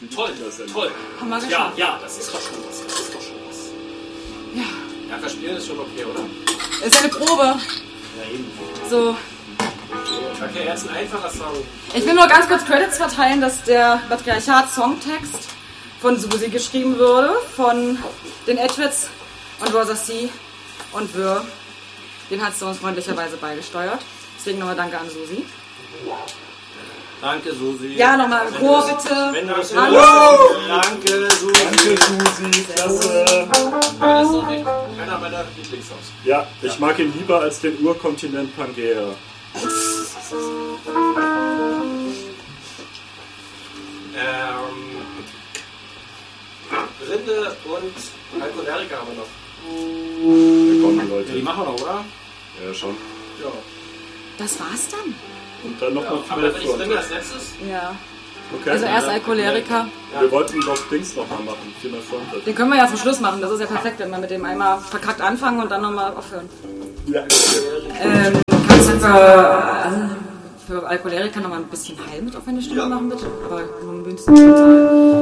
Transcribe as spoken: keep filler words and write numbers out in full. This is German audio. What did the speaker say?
Toll, toll. Haben wir Ja, geschafft. ja, das ist doch schon was. Das ist doch schon was. Ja. Ja, verspielen ist schon okay, oder? Ist ja eine Probe. Ja, eben. So. Okay, jetzt ein einfacher Song. Ich will nur ganz kurz Credits verteilen, dass der Matriarchat-Songtext von Susi geschrieben wurde, von den Edwits und Rosa C. und Wür. Den hat sie uns freundlicherweise beigesteuert. Deswegen nochmal danke an Susi. Danke, Susi. Ja, nochmal im Chor, bitte. Wenn du das Hallo. hörst. Danke, Susi. Danke, Susi, klasse. Das ist so richtig einer meiner Lieblingssongs. Ja, ich mag ihn lieber als den Urkontinent Pangea. Ähm, Rinde und Alkoholiker haben wir noch. Willkommen, Ja, die Leute. machen wir noch, oder? Ja, schon. Ja. Das war's dann? Und dann noch ja. mal Aber wenn ich Rinde als letztes? Ja. Okay. Also erst Alkoholiker. Wir wollten doch Dings noch mal machen, Final Fronted. Den können wir ja zum Schluss machen. Das ist ja perfekt, wenn wir mit dem einmal verkackt anfangen und dann nochmal aufhören. Ja. Ähm, kannst du für, für Alkoholiker nochmal ein bisschen Heil mit auf eine Stimme machen, bitte? Aber nur ein bisschen.